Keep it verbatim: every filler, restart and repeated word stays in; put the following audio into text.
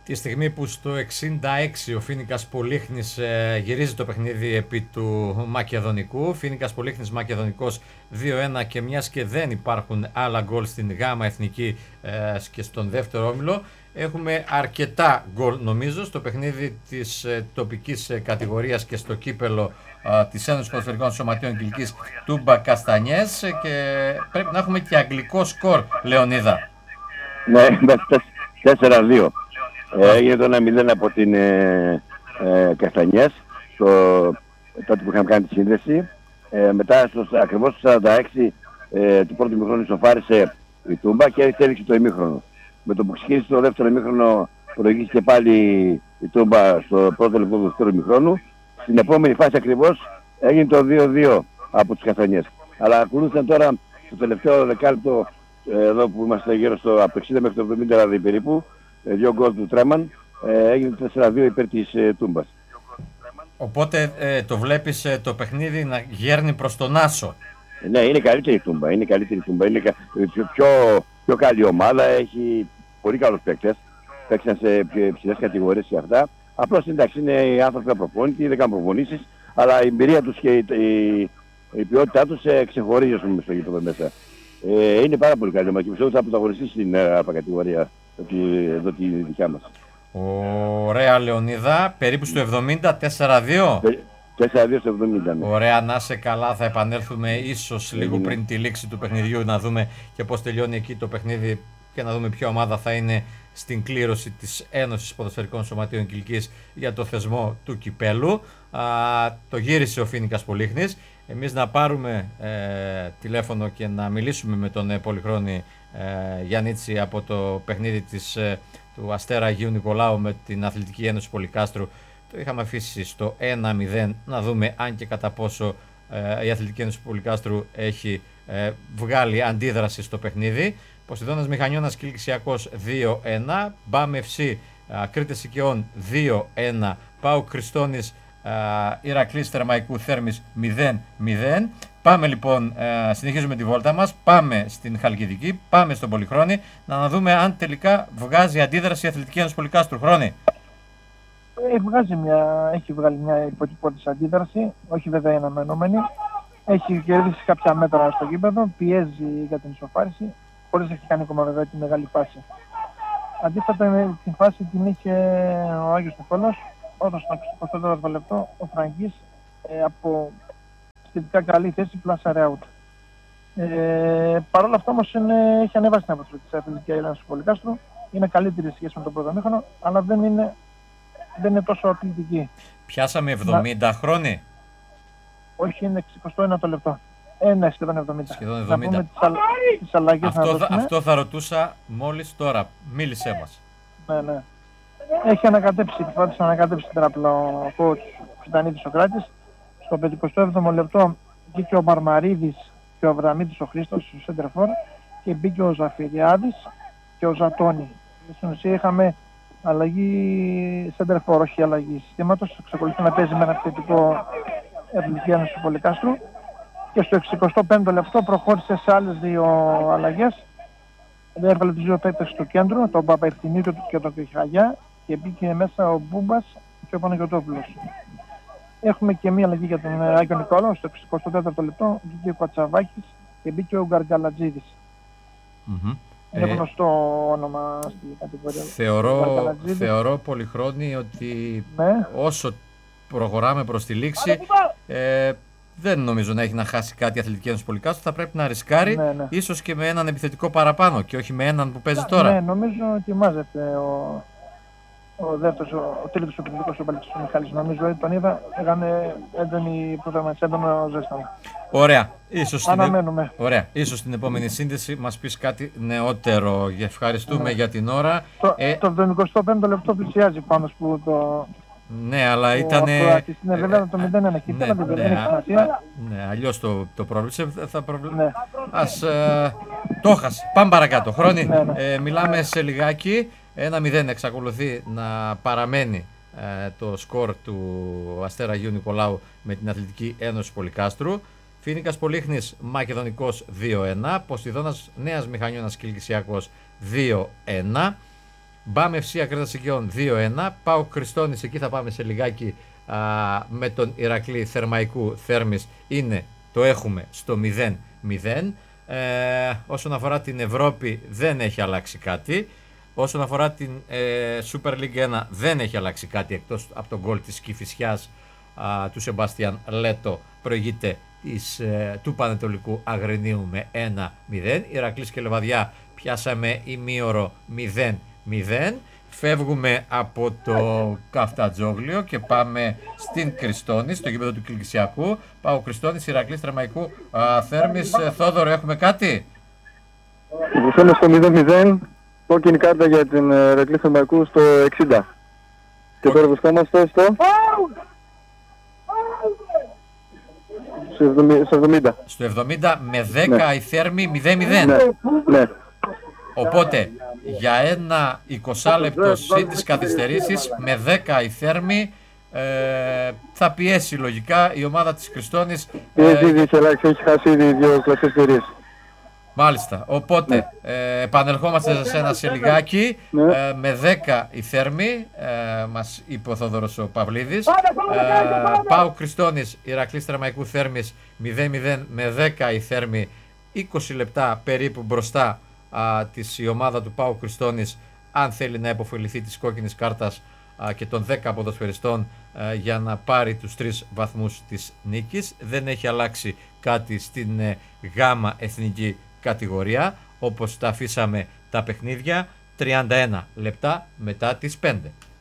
Τη στιγμή που στο εξήντα έξι ο Φοίνικας Πολύχνης ε, γυρίζει το παιχνίδι επί του Μακεδονικού. Φοίνικας Πολύχνης Μακεδονικός δύο ένα, και μιας και δεν υπάρχουν άλλα γκολ στην Γάμα Εθνική ε, και στον δεύτερο όμιλο, έχουμε αρκετά γκολ νομίζω στο παιχνίδι της ε, τοπικής ε, κατηγορίας και στο κύπελο ε, της Ένωσης Ποδοσφαιρικών Σωματείων Κιλκής Τούμπα Καστανιές, ε, και πρέπει να έχουμε και αγγλικό σκορ, Λεωνίδα. Ναι, τέσσερα δύο. Έγινε το ένα μηδέν από την ε, ε, Καστανιές, το, τότε που είχαμε κάνει τη σύνδεση. Ε, μετά στο, ακριβώς στο σαράντα έξι ε, του πρώτου ημίχρονου ισοφάρισε η Τούμπα και έριξε το ημίχρονο. Με το που ξεκίνησε το δεύτερο ημίχρονο προηγήθηκε πάλι η Τούμπα στο πρώτο λεπτό του δεύτερου ημίχρονου. Στην επόμενη φάση ακριβώς έγινε το δύο δύο από τις Καστανιές. Αλλά ακολούθησαν τώρα στο τελευταίο δεκάλεπτο, ε, εδώ που είμαστε γύρω στο από εξήντα μέχρι το εβδομήντα δηλαδή περίπου, δύο γκολ του Τρέμαν, ε, έγινε τέσσερα δύο υπέρ της ε, Τούμπας. Οπότε ε, το βλέπεις ε, το παιχνίδι να γέρνει προς τον άσο. Ε, ναι, είναι καλύτερη η Τούμπα, είναι καλύτερη η Τούμπα, είναι κα, πιο, πιο, πιο καλή ομάδα, έχει πολύ καλούς παίκτες, παίξαν σε ψηλές κατηγορίες και αυτά. Απλώς εντάξει, είναι οι άνθρωποι απροπόνητοι, δεν κάνουν προπονήσεις, αλλά η εμπειρία τους και η, η, η ποιότητά τους ε, ξεχωρίζει στο γήπεδο μέσα. Ε, είναι πάρα πολύ καλή ομάδα και πιστεύω ότι θα πρωταγωνιστεί στην ε, κατηγορία. Εδώ τη δικιά μας. Ωραία, Λεωνίδα, περίπου στο εβδομήντα, τέσσερα δύο. τέσσερα δύο στο εβδομήντα. Ναι. Ωραία, να είσαι καλά, θα επανέλθουμε ίσως λίγο είναι. πριν τη λήξη του παιχνιδιού, να δούμε και πώς τελειώνει εκεί το παιχνίδι και να δούμε ποια ομάδα θα είναι στην κλήρωση της Ένωσης Ποδοσφαιρικών Σωματείων Κιλκής για το θεσμό του κυπέλου. Α, το γύρισε ο Φοίνικας Πολύχνης. Εμείς να πάρουμε ε, τηλέφωνο και να μιλήσουμε με τον ε, Πολυχρόνη ε, Γιαννίτση από το παιχνίδι της, ε, του Αστέρα Αγίου Νικολάου με την Αθλητική Ένωση Πολυκάστρου. Το είχαμε αφήσει στο ένα μηδέν, να δούμε αν και κατά πόσο ε, η Αθλητική Ένωση Πολυκάστρου έχει ε, βγάλει αντίδραση στο παιχνίδι. Ποσειδώνας Μηχανιώνας Κιλκυσιακός δύο ένα, Μπαμ εφ σι Κρήτες Οικειών δύο ένα, Πάου Χριστώνης Ηρακλής Θερμαϊκού Θέρμης μηδέν μηδέν. Πάμε λοιπόν, ε, συνεχίζουμε τη βόλτα μας, πάμε στην Χαλκιδική, πάμε στον Πολυχρόνη, να δούμε αν τελικά βγάζει αντίδραση η Αθλητική Ένωση Πολυκάστρου. Χρόνη. Ε, βγάζει μια, έχει βγάλει μια υποτυπώτης αντίδραση, όχι βέβαια αναμενόμενη. Έχει κερδίσει κάποια μέτρα στο γήπεδο, πιέζει για την ισοφάριση, χωρίς να έχει κάνει ακόμα βέβαια τη μεγάλη φάση. Αντίθετα με την φάση την είχε ο Άγιος Νικόλαος, όταν στο εικοστό τέταρτο λεπτό ο Φραγκής ε, από σχετικά καλή θέση πλάσαρε out. Ε, Παρ' όλα αυτά όμως είναι, έχει ανέβαση την αποστολή της Αθλητικής Ένωσης του Πολυκάστρου, είναι καλύτερη σχέση με τον πρώτο μήχρονο, αλλά δεν είναι, δεν είναι τόσο αθλητική. Πιάσαμε εβδομήντα να... χρόνοι. Όχι, είναι εξηκοστό ένατο λεπτό. Ε, ναι, σχεδόν εβδομήντα. Σχεδόν εβδομήντα. Να πούμε τις, αλ... τις αλλαγές αυτό, να θα, αυτό θα ρωτούσα μόλις τώρα. Μίλησέ μας. Ναι, ναι. Έχει ανακατέψει, προσπάθησε να ανακατέψει την τραπλό coach Φιτανίδης Σοκράτης. Στο πενηκοστό έβδομο λεπτό μπήκε ο Μαρμαρίδης και ο Αβραμίδης ο Χρήστος στο Σέντερφορ και μπήκε ο Ζαφυριάδης και ο Ζατώνη. Στην ουσία είχαμε αλλαγή Σέντερφορ, όχι αλλαγή συστήματος. Εξακολουθεί να παίζει με ένα θετικό Αθλητική Ένωση του Πολυκάστρου. Και στο εξηκοστό πέμπτο λεπτό προχώρησε σε άλλες δύο αλλαγές. Έβαλε τους δύο παίκτες στο κέντρο, τον Παπαευθυμίου και τον Κρυχαγιά, και μπήκε μέσα ο Μπούμπας και ο Παναγιωτόπουλος. Έχουμε και μία αλλαγή για τον Άγιο Νικόλαο. Στο εξηκοστό τέταρτο λεπτό μπήκε ο Κατσαβάκης και μπήκε ο Γκαργκαλατζίδης. Mm-hmm. Είναι ε, γνωστό όνομα στην κατηγορία. Θεωρώ, θεωρώ Πολυχρόνη ότι ναι. όσο προχωράμε προς τη λήξη, ε, δεν νομίζω να έχει να χάσει κάτι η Αθλητική Ένωση Πολυκάστρου. Θα πρέπει να ρισκάρει, ναι, ναι. ίσως και με έναν επιθετικό παραπάνω και όχι με έναν που παίζει τώρα. Ναι, νομίζω ότι ετοιμάζεται ο, ο δεύτερος, ο τρίτος επιθετικός ο Παλαιξής Μιχάλης. Νομίζω ότι τον είδα, έκανε έντονη προγραμματική, έντονο ζέσταμα. Ωραία. Ίσως Αναμένουμε. Στην, ωραία. Ίσως στην επόμενη σύνδεση μας πεις κάτι νεότερο. Ευχαριστούμε ναι. για την ώρα. Το, ε... το εβδομηκοστό πέμπτο λεπτό πλησιάζει πάνω που το... Ναι, αλλά ήταν. Ναι, βέβαια το μηδέν ένα εκεί πέρα, δεν έχει σημασία. Ναι, αλλιώς το, το πρόβλεψε. Θα προβλε... ναι. Ας ε, το έχασε. Πάμε παρακάτω. Χρόνη, ναι, ναι. Ε, μιλάμε σε λιγάκι. ένα μηδέν εξακολουθεί να παραμένει ε, το σκορ του Αστέρα Αγίου Νικολάου με την Αθλητική Ένωση Πολυκάστρου. Φοίνικας Πολύχνης Μακεδονικός δύο ένα. Ποσειδώνας Νέας Μηχανιώνας Κιλκυσιακός δύο ένα. Μπαμ Εφ Σι Ακρίτας Αιγαίων δύο ένα. ΠΑΟΚ Κριστώνης, εκεί θα πάμε σε λιγάκι, α, με τον Ηρακλή Θερμαϊκού Θέρμης, είναι, το έχουμε στο μηδέν μηδέν. Ε, όσον αφορά την Ευρώπη δεν έχει αλλάξει κάτι. Όσον αφορά την ε, Super League ένα δεν έχει αλλάξει κάτι, εκτός από τον γκολ της Κηφισιάς α, του Σεμπάστιαν Λέτο, προηγείται της, ε, του Πανετολικού Αγρινίου με ένα μηδέν. Ηρακλής και Λεβαδιά πιάσαμε ημίωρο μηδέν μηδέν. Φεύγουμε από το Καφτατζόγλιο και πάμε στην Κριστώνη, στο γήπεδο του Κιλκυσιακού. Πάω Κριστώνης, Ηρακλής Θερμαϊκού Θέρμης. Θόδωρο, έχουμε κάτι? Βρισκόμαστε στο μηδέν μηδέν, κόκκινη κάρτα για την Ηρακλή Θερμαϊκού στο εξήντα. Και τώρα βρισκόμαστε στο... στο εβδομήντα. Στο εβδομήντα με δέκα, ναι. Η Θέρμη μηδέν μηδέν. Ναι, ναι. Οπότε για ένα είκοσι λεπτό συν τις καθυστερήσεις, με δέκα η Θέρμη ε, θα πιέσει λογικά η ομάδα της Κριστώνης. Πιέζει ήδη σε ελάχιστη, έχει χάσει ήδη δύο κλασσές σειρές. Μάλιστα, οπότε ναι. ε, επανερχόμαστε σε σένα σε λιγάκι. Ναι. ε, με δέκα η Θέρμη, ε, μας είπε ο Θόδωρος ο Παυλίδης. ε, ΠΑΟΚ Κριστώνης, Ηρακλής Θερμαϊκού Θέρμης μηδέν μηδέν, με δέκα η Θέρμη, είκοσι λεπτά περίπου μπροστά α, της η ομάδα του ΠΑΟΚ Κριστώνης, αν θέλει να υποφεληθεί της κόκκινης κάρτας α, και των δέκα ποδοσφαιριστών α, για να πάρει τους τρεις βαθμούς της νίκης. Δεν έχει αλλάξει κάτι στην ε, γάμα εθνική κατηγορία, όπως τα αφήσαμε τα παιχνίδια, τριάντα ένα λεπτά μετά τις πέντε.